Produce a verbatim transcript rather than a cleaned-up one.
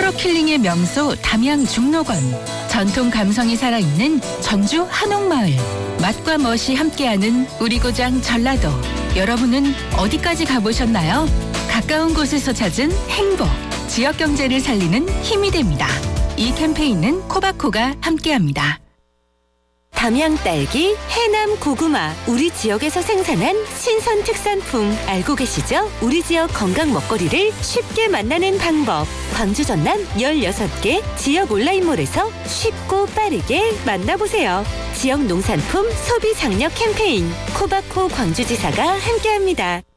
서로킬링의 명소 담양 중록원, 전통 감성이 살아있는 전주 한옥마을, 맛과 멋이 함께하는 우리 고장 전라도. 여러분은 어디까지 가보셨나요? 가까운 곳에서 찾은 행복, 지역 경제를 살리는 힘이 됩니다. 이 캠페인은 코바코가 함께합니다. 담양 딸기, 해남 고구마, 우리 지역에서 생산한 신선 특산품 알고 계시죠? 우리 지역 건강 먹거리를 쉽게 만나는 방법. 광주 전남 열여섯 개 지역 온라인몰에서 쉽고 빠르게 만나보세요. 지역 농산품 소비 장려 캠페인 코바코 광주지사가 함께합니다.